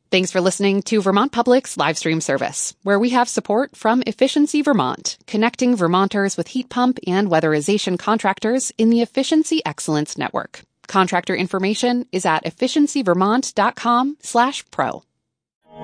Thanks for listening to Vermont Public's live stream service, where we have support from Efficiency Vermont, connecting Vermonters with heat pump and weatherization contractors in the Efficiency Excellence Network. Contractor information is at efficiencyvermont.com/pro.